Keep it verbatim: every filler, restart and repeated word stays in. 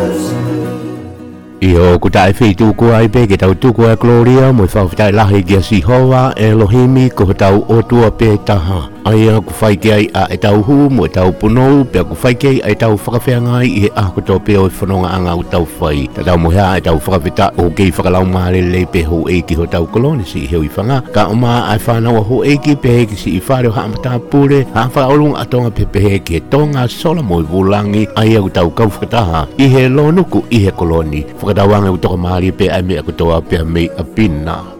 Io kutai fi tu kuai pe ke tau tu kuai Gloria mo fa fa lahi ge si hoa Elohimi ko tau o tua pe taha ai ku fai ke ai a tau hu mo tau puno pe ku fai ke ai tau whakawhianga i a ko tau pe o whanonga anga o tau whai ta tau mo hea ai tau whakawhita o kei whakalau maale le pe ho e ki ho tau koloni si i heu i whanga ka o maa ai whanau ho e ki pe he ki si i whare o haa mata pure haa whakaolung atonga pe pe he ki he tonga sola mo i vulangi ai au tau kau whakataha i he lonuku i he koloni whakatawanga u toka maari pe ai me a kutoa pe a mei a pina.